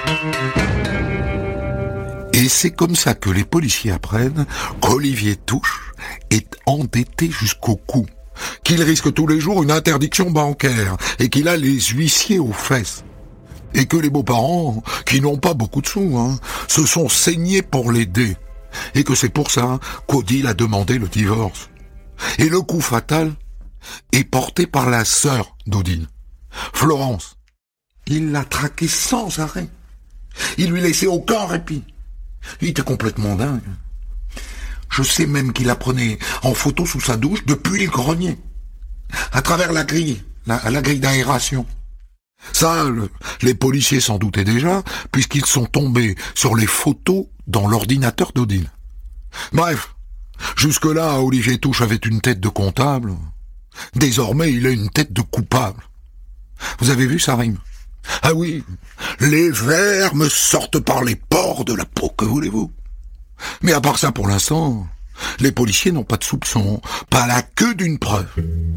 Et c'est comme ça que les policiers apprennent qu'Olivier Touche est endetté jusqu'au cou, qu'il risque tous les jours une interdiction bancaire et qu'il a les huissiers aux fesses. Et que les beaux-parents, qui n'ont pas beaucoup de sous, hein, se sont saignés pour l'aider. Et que c'est pour ça qu'Odile a demandé le divorce. Et le coup fatal est porté par la sœur d'Odile, Florence. Il l'a traqué sans arrêt. Il lui laissait aucun répit. Il était complètement dingue. Je sais même qu'il la prenait en photo sous sa douche depuis le grenier, à travers la grille, la grille d'aération. Ça, les policiers s'en doutaient déjà, puisqu'ils sont tombés sur les photos dans l'ordinateur d'Odile. Bref, jusque-là, Olivier Touche avait une tête de comptable. Désormais, il a une tête de coupable. Vous avez vu, ça rime? Ah oui, les vers me sortent par les pores de la peau, que voulez-vous? Mais à part ça, pour l'instant, les policiers n'ont pas de soupçons, pas la queue d'une preuve.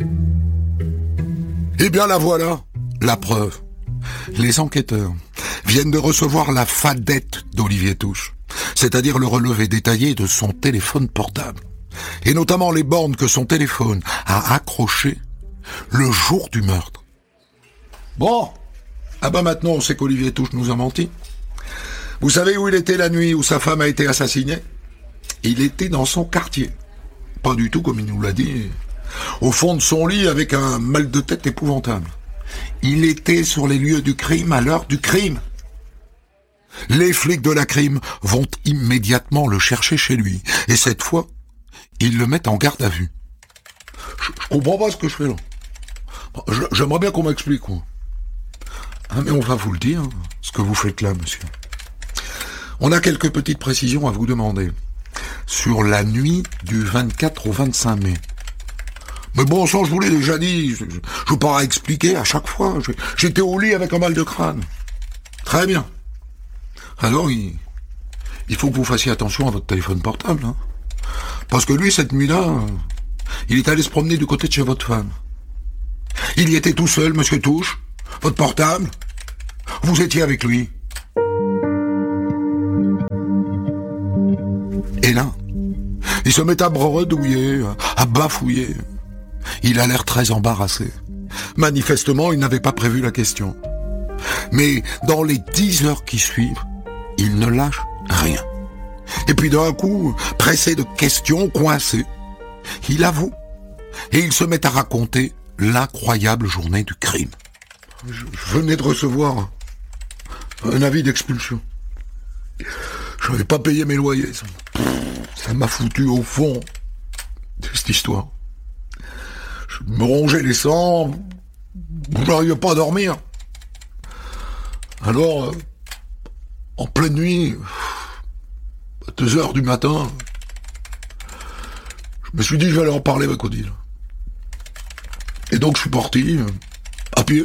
Eh bien la voilà, la preuve. Les enquêteurs viennent de recevoir la fadette d'Olivier Touche, c'est-à-dire le relevé détaillé de son téléphone portable, et notamment les bornes que son téléphone a accrochées le jour du meurtre. Bon, ah bah maintenant on sait qu'Olivier Touche nous a menti. Vous savez où il était la nuit où sa femme a été assassinée? Il était dans son quartier. Pas du tout comme il nous l'a dit. Au fond de son lit avec un mal de tête épouvantable. Il était sur les lieux du crime à l'heure du crime. Les flics de la crime vont immédiatement le chercher chez lui. Et cette fois, ils le mettent en garde à vue. Je comprends pas ce que je fais là. J'aimerais bien qu'on m'explique, quoi. Ah, mais on va vous le dire, ce que vous faites là, monsieur. On a quelques petites précisions à vous demander. Sur la nuit du 24 au 25 mai. Mais bon sang, je vous l'ai déjà dit, je veux pas expliquer à chaque fois. J'étais au lit avec un mal de crâne. Très bien. Alors, il faut que vous fassiez attention à votre téléphone portable. Hein. Parce que lui, cette nuit-là, il est allé se promener du côté de chez votre femme. Il y était tout seul, monsieur Touche. Votre portable, vous étiez avec lui. Et là, il se met à bredouiller, à bafouiller. Il a l'air très embarrassé. Manifestement, il n'avait pas prévu la question. Mais dans les 10 heures qui suivent, il ne lâche rien. Et puis d'un coup, pressé de questions, coincé, il avoue. Et il se met à raconter l'incroyable journée du crime. Je venais de recevoir un avis d'expulsion. Je n'avais pas payé mes loyers. Ça m'a foutu au fond de cette histoire. Je me rongeais les sangs. Je n'arrivais pas à dormir. Alors, en pleine nuit, à 2 heures du matin, je me suis dit que j'allais en parler avec Odile. Et donc je suis parti, à pied,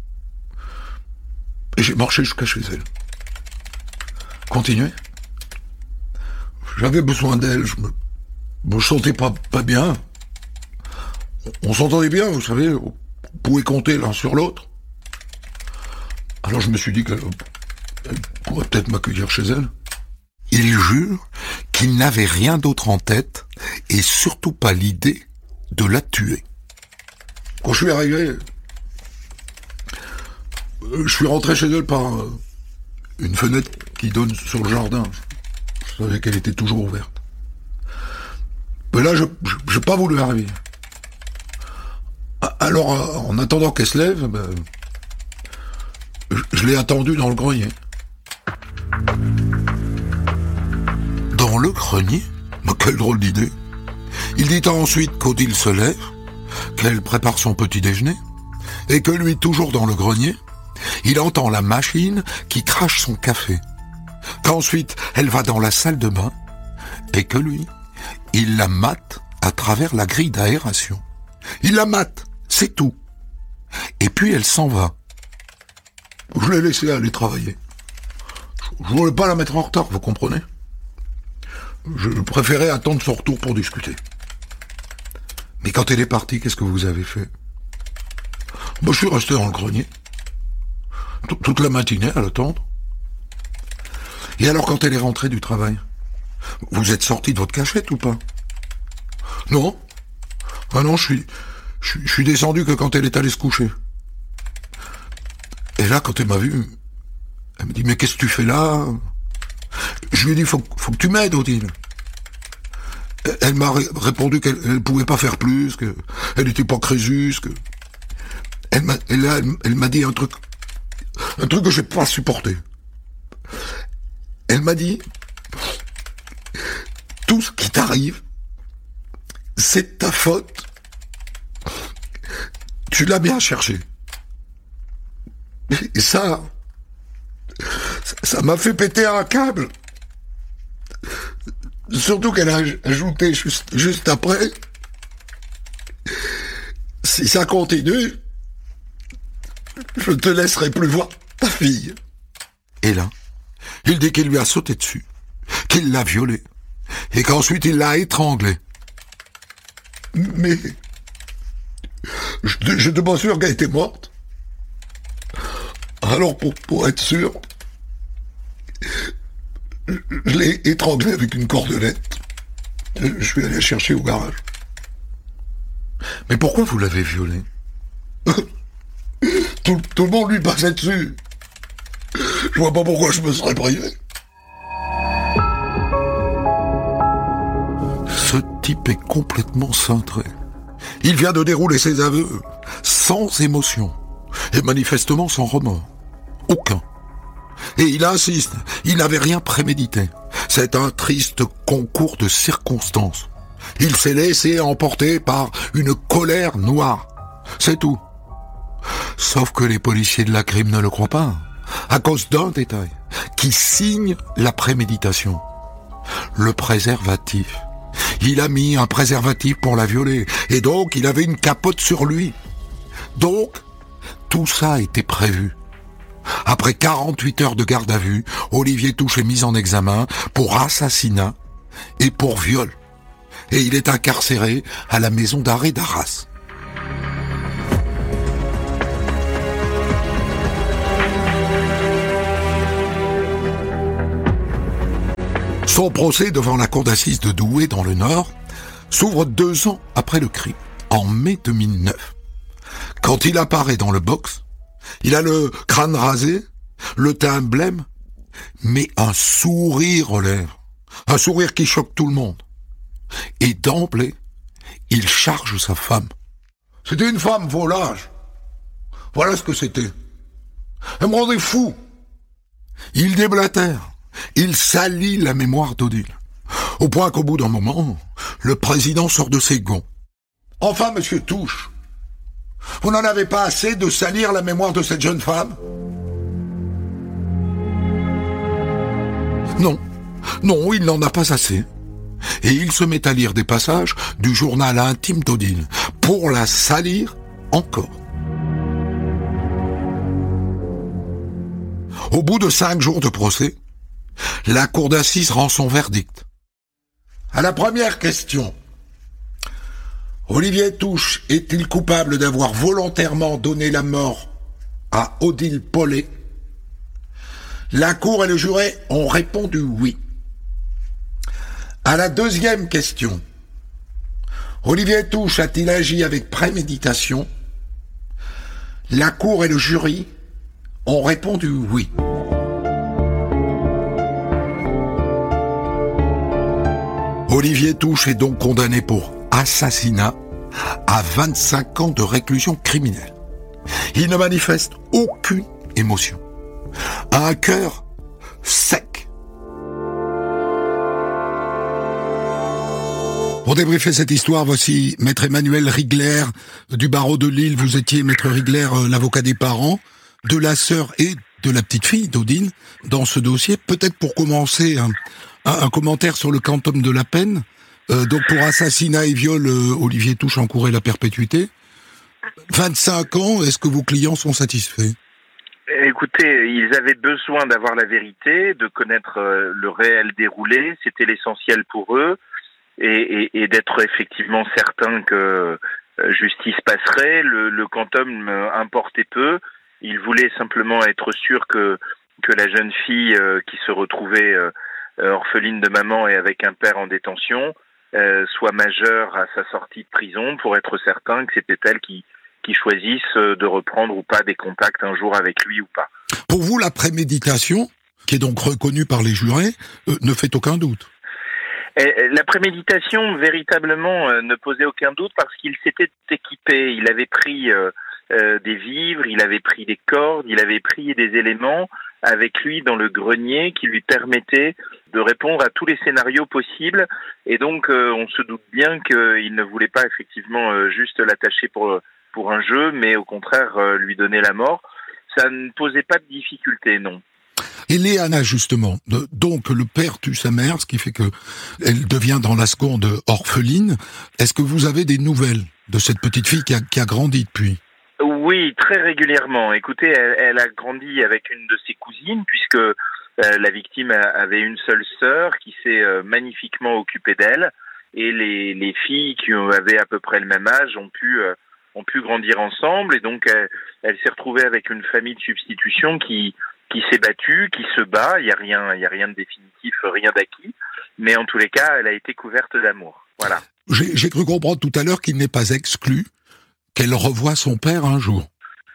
et j'ai marché jusqu'à chez elle. Continuez. J'avais besoin d'elle, je me sentais pas bien. On s'entendait bien, vous savez, on pouvait compter l'un sur l'autre. Alors je me suis dit qu'elle pourrait peut-être m'accueillir chez elle. Il jure qu'il n'avait rien d'autre en tête, et surtout pas l'idée de la tuer. Quand je suis arrivé, je suis rentré chez elle par une fenêtre qui donne sur le jardin. Je savais qu'elle était toujours ouverte. Mais là, j'ai pas voulu arriver. Alors, en attendant qu'elle se lève, je l'ai attendue dans le grenier. Dans le grenier? Quelle drôle d'idée. Il dit ensuite qu'Odile se lève, qu'elle prépare son petit déjeuner, et que lui, toujours dans le grenier, il entend la machine qui crache son café. Qu'ensuite, elle va dans la salle de bain, et que lui, il la mate à travers la grille d'aération. Il la mate, c'est tout. Et puis elle s'en va. Je l'ai laissée aller travailler. Je voulais pas la mettre en retard, vous comprenez? Je préférais attendre son retour pour discuter. Mais quand elle est partie, qu'est-ce que vous avez fait? Moi, je suis resté dans le grenier. Toute la matinée à l'attendre. Et alors, quand elle est rentrée du travail, vous êtes sorti de votre cachette ou pas? Non. Ah non, je suis descendu que quand elle est allée se coucher. Et là, quand elle m'a vu, elle me dit, mais qu'est-ce que tu fais là? Je lui ai dit, faut que tu m'aides, Odile. Elle m'a répondu qu'elle pouvait pas faire plus, qu'elle n'était pas Crésus, que... Elle m'a dit un truc que j'ai pas supporté. Elle m'a dit, tout ce qui t'arrive, c'est ta faute. Tu l'as bien cherché. Et ça m'a fait péter un câble. Surtout qu'elle a ajouté juste après, si ça continue, je te laisserai plus voir ta fille. Et là, il dit qu'il lui a sauté dessus, qu'il l'a violée, et qu'ensuite il l'a étranglée. Mais je n'étais pas sûr qu'elle était morte. Alors pour être sûr, je l'ai étranglée avec une cordelette. Je suis allé la chercher au garage. Mais pourquoi vous l'avez violée? Tout le monde lui passait dessus. Je vois pas pourquoi je me serais privé. Ce type est complètement cintré. Il vient de dérouler ses aveux, sans émotion, et manifestement sans remords. Aucun. Et il insiste, il n'avait rien prémédité. C'est un triste concours de circonstances. Il s'est laissé emporter par une colère noire. C'est tout. Sauf que les policiers de la crime ne le croient pas, à cause d'un détail, qui signe la préméditation. Le préservatif. Il a mis un préservatif pour la violer, et donc il avait une capote sur lui. Donc, tout ça était prévu. Après 48 heures de garde à vue, Olivier Touche est mis en examen pour assassinat et pour viol. Et il est incarcéré à la maison d'arrêt d'Arras. Son procès devant la cour d'assises de Douai dans le Nord s'ouvre 2 ans après le crime, en mai 2009. Quand il apparaît dans le box, il a le crâne rasé, le teint blême, mais un sourire aux lèvres. Un sourire qui choque tout le monde. Et d'emblée, il charge sa femme. C'était une femme volage. Voilà ce que c'était. Elle me rendait fou. Il déblatère. Il salit la mémoire d'Odile. Au point qu'au bout d'un moment, le président sort de ses gonds. Enfin, monsieur Touche, vous n'en avez pas assez de salir la mémoire de cette jeune femme ? Non, il n'en a pas assez. Et il se met à lire des passages du journal intime d'Odile, pour la salir encore. Au bout de 5 jours de procès, la cour d'assises rend son verdict. À la première question, Olivier Touche est-il coupable d'avoir volontairement donné la mort à Odile Pollet ? La cour et le juré ont répondu oui. À la deuxième question, Olivier Touche a-t-il agi avec préméditation ? La cour et le jury ont répondu oui. Olivier Touche est donc condamné pour assassinat à 25 ans de réclusion criminelle. Il ne manifeste aucune émotion. Un cœur sec. Pour débriefer cette histoire, voici Maître Emmanuel Rigler du barreau de Lille. Vous étiez, Maître Rigler, l'avocat des parents, de la sœur et de la petite fille d'Odile dans ce dossier. Peut-être pour commencer, un commentaire sur le quantum de la peine. Donc pour assassinat et viol, Olivier Touche encourait la perpétuité. 25 ans, est-ce que vos clients sont satisfaits ? Écoutez, ils avaient besoin d'avoir la vérité, de connaître le réel déroulé, c'était l'essentiel pour eux, et d'être effectivement certain que justice passerait. Le quantum importait peu. Ils voulaient simplement être sûrs que la jeune fille qui se retrouvait orpheline de maman et avec un père en détention soit majeure à sa sortie de prison, pour être certain que c'était elle qui choisisse de reprendre ou pas des contacts un jour avec lui ou pas. Pour vous, la préméditation, qui est donc reconnue par les jurés, ne fait aucun doute. La préméditation, véritablement, ne posait aucun doute parce qu'il s'était équipé. Il avait pris des vivres, il avait pris des cordes, il avait pris des éléments avec lui dans le grenier qui lui permettaient de répondre à tous les scénarios possibles. Et donc, on se doute bien qu'il ne voulait pas effectivement juste l'attacher pour un jeu, mais au contraire lui donner la mort. Ça ne posait pas de difficulté, non. Et Léana, justement, donc le père tue sa mère, ce qui fait que elle devient dans la seconde orpheline. Est-ce que vous avez des nouvelles de cette petite fille qui a grandi depuis ? Oui, très régulièrement. Écoutez, elle a grandi avec une de ses cousines, puisque la victime avait une seule sœur qui s'est magnifiquement occupée d'elle, et les filles qui avaient à peu près le même âge ont pu grandir ensemble, et donc elle s'est retrouvée avec une famille de substitution qui s'est battue, qui se bat. Il y a rien de définitif, rien d'acquis, mais en tous les cas, elle a été couverte d'amour. Voilà. J'ai cru comprendre tout à l'heure qu'il n'est pas exclu qu'elle revoie son père un jour.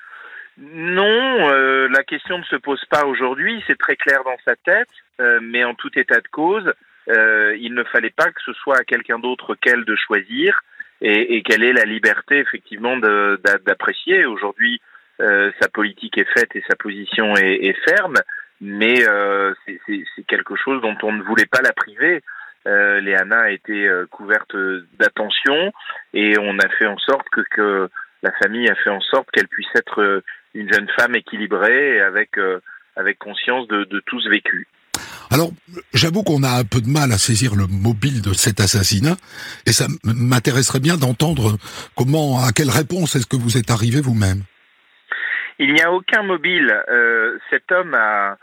Non, la question ne se pose pas aujourd'hui, c'est très clair dans sa tête, mais en tout état de cause, il ne fallait pas que ce soit à quelqu'un d'autre qu'elle de choisir, et qu'elle ait la liberté effectivement d'apprécier. Aujourd'hui, sa politique est faite et sa position est ferme, mais c'est quelque chose dont on ne voulait pas la priver. Léana a été couverte d'attention, et on a fait en sorte que la famille a fait en sorte qu'elle puisse être une jeune femme équilibrée et avec conscience de tout ce vécu. Alors, j'avoue qu'on a un peu de mal à saisir le mobile de cet assassinat, et ça m'intéresserait bien d'entendre à quelle réponse est-ce que vous êtes arrivé vous-même. Il n'y a aucun mobile. Cet homme a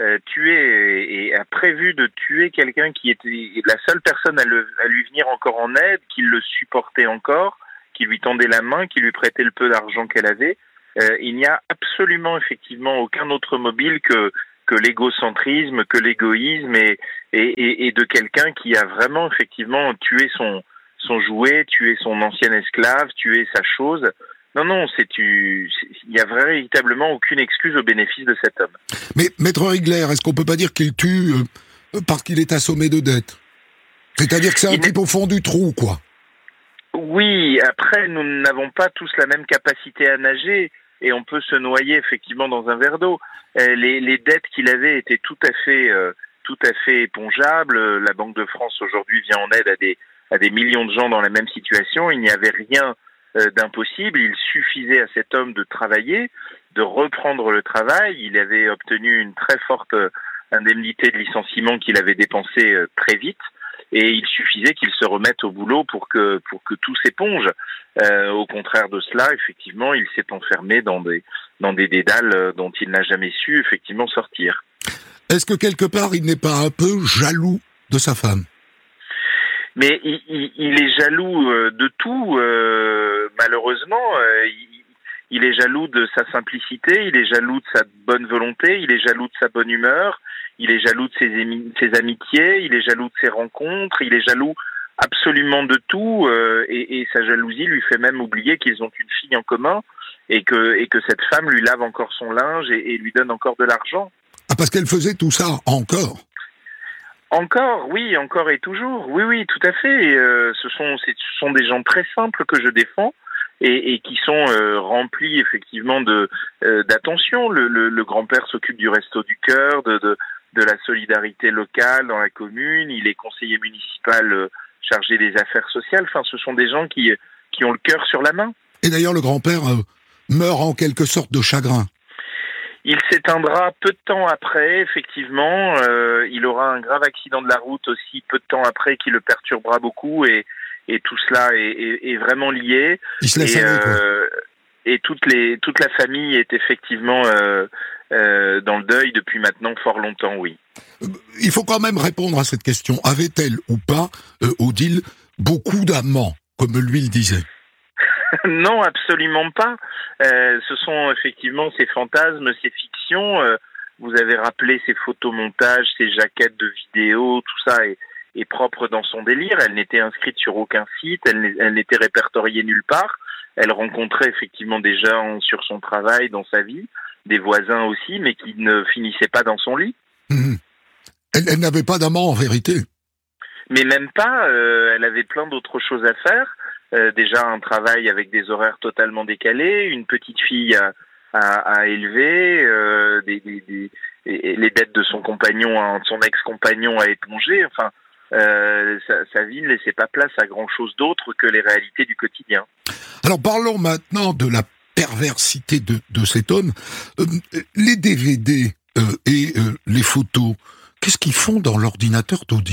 tué et a prévu de tuer quelqu'un qui était la seule personne à lui venir encore en aide, qui le supportait encore, qui lui tendait la main, qui lui prêtait le peu d'argent qu'elle avait. Il n'y a absolument effectivement aucun autre mobile que que l'égocentrisme, que l'égoïsme et de quelqu'un qui a vraiment effectivement tué son jouet, tué son ancien esclave, tué sa chose. Non, il y a véritablement aucune excuse au bénéfice de cet homme. Mais Maître Rigler, est-ce qu'on peut pas dire qu'il tue parce qu'il est assommé de dettes? C'est-à-dire que c'est un type au fond du trou, quoi. Oui, après, nous n'avons pas tous la même capacité à nager et on peut se noyer effectivement dans un verre d'eau. Les dettes qu'il avait étaient tout à fait épongeables. La Banque de France aujourd'hui vient en aide à des millions de gens dans la même situation. Il n'y avait rien d'impossible. Il suffisait à cet homme de travailler, de reprendre le travail. Il avait obtenu une très forte indemnité de licenciement qu'il avait dépensée très vite. Et il suffisait qu'il se remette au boulot pour que tout s'éponge. Au contraire de cela, effectivement, il s'est enfermé dans des dédales dont il n'a jamais su effectivement sortir. Est-ce que quelque part il n'est pas un peu jaloux de sa femme? Mais il est jaloux de tout, malheureusement. Il est jaloux de sa simplicité, il est jaloux de sa bonne volonté, il est jaloux de sa bonne humeur, il est jaloux de ses amitiés, il est jaloux de ses rencontres, il est jaloux absolument de tout, et sa jalousie lui fait même oublier qu'ils ont une fille en commun et que cette femme lui lave encore son linge et lui donne encore de l'argent. Ah, parce qu'elle faisait tout ça encore? Encore, oui, encore et toujours. Oui, tout à fait. Ce sont des gens très simples que je défends et qui sont remplis effectivement d'attention. Le grand-père s'occupe du Resto du Cœur, de la solidarité locale dans la commune. Il est conseiller municipal chargé des affaires sociales. Enfin, ce sont des gens qui ont le cœur sur la main. Et d'ailleurs, le grand-père meurt en quelque sorte de chagrin. Il s'éteindra peu de temps après, effectivement. Il aura un grave accident de la route aussi peu de temps après qui le perturbera beaucoup et tout cela est vraiment lié. Il se laisse aller, quoi. Et toute la famille est effectivement dans le deuil depuis maintenant fort longtemps, oui. Il faut quand même répondre à cette question. Avait-elle ou pas, Odile, beaucoup d'amants, comme lui le disait? Non, absolument pas. Ce sont effectivement ces fantasmes, ces fictions. Vous avez rappelé ces photomontages, ces jaquettes de vidéos, tout ça est propre dans son délire. Elle n'était inscrite sur aucun site, elle n'était répertoriée nulle part. Elle rencontrait effectivement des gens sur son travail, dans sa vie, des voisins aussi, mais qui ne finissaient pas dans son lit. Mmh. Elle n'avait pas d'amant en vérité. Mais même pas, elle avait plein d'autres choses à faire. Déjà un travail avec des horaires totalement décalés, une petite fille à élever, les dettes de son compagnon, son ex-compagnon à éponger. Enfin, sa vie ne laissait pas place à grand-chose d'autre que les réalités du quotidien. Alors parlons maintenant de la perversité de cet homme. Les DVD et les photos, qu'est-ce qu'ils font dans l'ordinateur d'Odile ?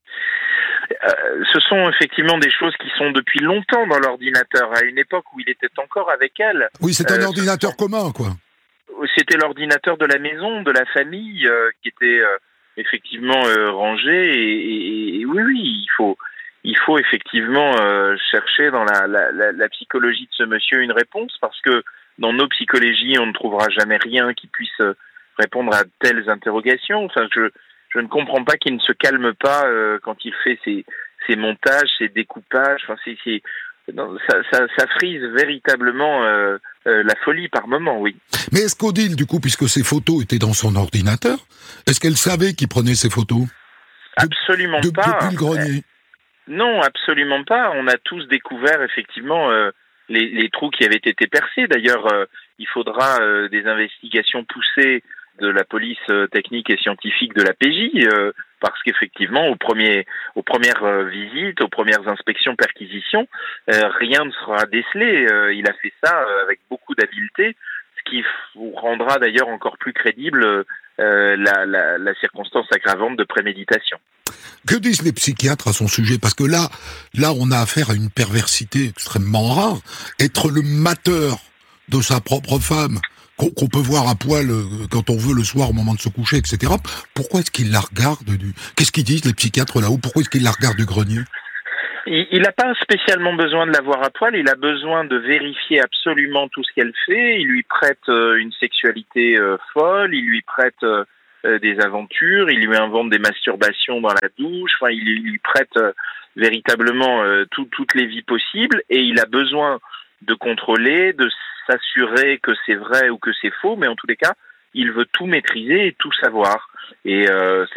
Ce sont effectivement des choses qui sont depuis longtemps dans l'ordinateur, à une époque où il était encore avec elle. Oui, c'est un ordinateur commun, quoi. C'était l'ordinateur de la maison, de la famille, qui était effectivement rangé. Et oui, il faut effectivement chercher dans la psychologie de ce monsieur une réponse, parce que dans nos psychologies, on ne trouvera jamais rien qui puisse répondre à telles interrogations. Enfin, je ne comprends pas qu'il ne se calme pas quand il fait ses montages, ses découpages. Enfin, ça frise véritablement la folie par moment, oui. Mais est-ce qu'Odile, du coup, puisque ces photos étaient dans son ordinateur, est-ce qu'elle savait qu'il prenait ces photos ? Absolument pas. Depuis le grenier. Non, absolument pas. On a tous découvert effectivement les trous qui avaient été percés. D'ailleurs, il faudra des investigations poussées de la police technique et scientifique de la PJ, parce qu'effectivement, aux premières visites, aux premières inspections, perquisitions, rien ne sera décelé. Il a fait ça avec beaucoup d'habileté, ce qui rendra d'ailleurs encore plus crédible la circonstance aggravante de préméditation. Que disent les psychiatres à son sujet ? Parce que là, on a affaire à une perversité extrêmement rare. Être le mateur de sa propre femme, qu'on peut voir à poil quand on veut le soir au moment de se coucher, etc. Pourquoi est-ce qu'il la regarde Qu'est-ce qu'ils disent les psychiatres là-haut ? Pourquoi est-ce qu'il la regarde du grenier ? Il n'a pas spécialement besoin de la voir à poil, il a besoin de vérifier absolument tout ce qu'elle fait. Il lui prête une sexualité folle, il lui prête des aventures, il lui invente des masturbations dans la douche, enfin il lui prête véritablement toutes les vies possibles, et il a besoin de contrôler, de s'assurer que c'est vrai ou que c'est faux, mais en tous les cas, il veut tout maîtriser et tout savoir. Et